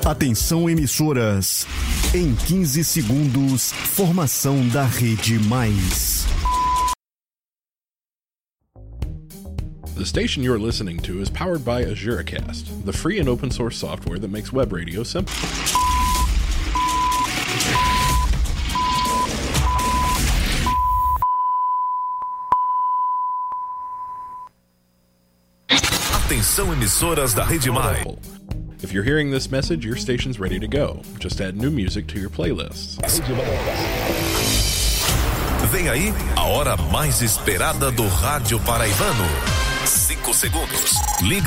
Atenção, emissoras. Em 15 segundos, formação da Rede Mais. The station you're listening to is powered by AzureCast, the free and open source software that makes web radio simple. Atenção, emissoras da Rede Mais. If you're hearing this message, your station's ready to go. Just add new music to your playlists. Vem aí a hora mais esperada do rádio paraibano. 5 segundos. Liga